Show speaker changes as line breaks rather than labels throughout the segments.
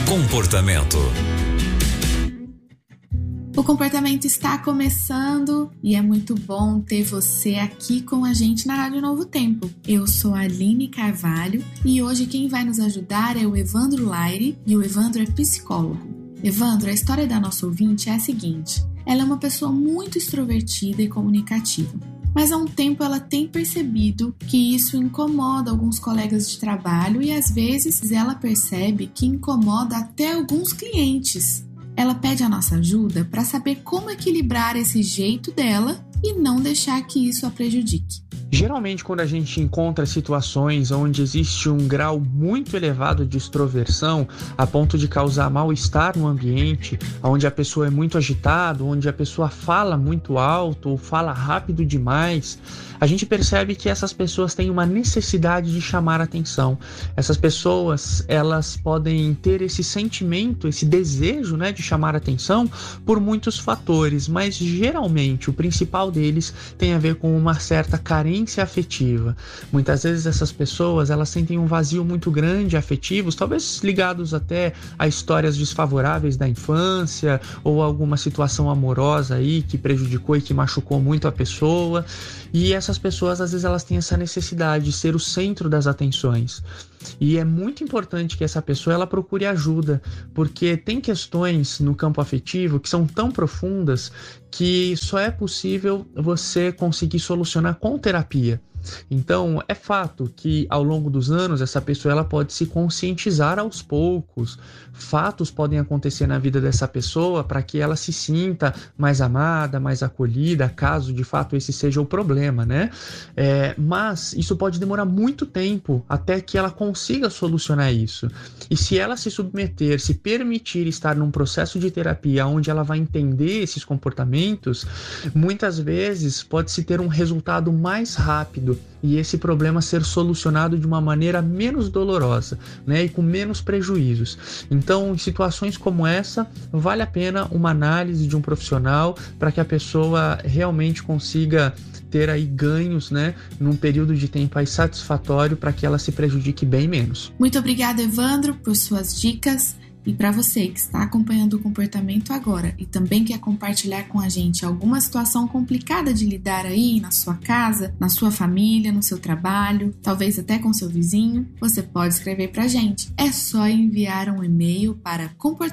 Comportamento.
O Comportamento está começando e é muito bom ter você aqui com a gente na Rádio Novo Tempo. Eu sou a Aline Carvalho e hoje quem vai nos ajudar é o Evandro Laire, e o Evandro é psicólogo. Evandro, a história da nossa ouvinte é a seguinte: ela é uma pessoa muito extrovertida e comunicativa, mas há um tempo ela tem percebido que isso incomoda alguns colegas de trabalho e às vezes ela percebe que incomoda até alguns clientes. Ela pede a nossa ajuda para saber como equilibrar esse jeito dela e não deixar que isso a prejudique.
Geralmente, quando a gente encontra situações onde existe um grau muito elevado de extroversão, a ponto de causar mal-estar no ambiente, onde a pessoa é muito agitada, onde a pessoa fala muito alto ou fala rápido demais, a gente percebe que essas pessoas têm uma necessidade de chamar atenção. Essas pessoas, elas podem ter esse sentimento, esse desejo, de chamar atenção por muitos fatores, mas geralmente o principal deles tem a ver com uma certa carência afetiva. Muitas vezes essas pessoas, elas sentem um vazio muito grande afetivos, talvez ligados até a histórias desfavoráveis da infância ou alguma situação amorosa aí que prejudicou e que machucou muito a pessoa. E essas pessoas, às vezes, elas têm essa necessidade de ser o centro das atenções. E é muito importante que essa pessoa ela procure ajuda, porque tem questões no campo afetivo que são tão profundas que só é possível você conseguir solucionar com terapia. Então, é fato que ao longo dos anos essa pessoa ela pode se conscientizar aos poucos. Fatos podem acontecer na vida dessa pessoa para que ela se sinta mais amada, mais acolhida, caso de fato esse seja o problema, mas isso pode demorar muito tempo até que ela consiga solucionar isso. E se ela se submeter, se permitir estar num processo de terapia onde ela vai entender esses comportamentos, muitas vezes pode-se ter um resultado mais rápido e esse problema ser solucionado de uma maneira menos dolorosa, e com menos prejuízos. Então, em situações como essa, vale a pena uma análise de um profissional para que a pessoa realmente consiga ter aí ganhos, num período de tempo aí satisfatório para que ela se prejudique bem menos.
Muito obrigada, Evandro, por suas dicas. E para você que está acompanhando o Comportamento agora e também quer compartilhar com a gente alguma situação complicada de lidar aí na sua casa, na sua família, no seu trabalho, talvez até com seu vizinho, você pode escrever para a gente. É só enviar um e-mail para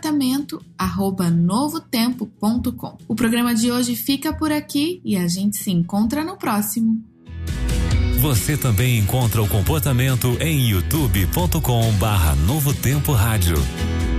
comportamento@novotempo.com. O programa de hoje fica por aqui e a gente se encontra no próximo.
Você também encontra o Comportamento em youtube.com/Novo Tempo Rádio.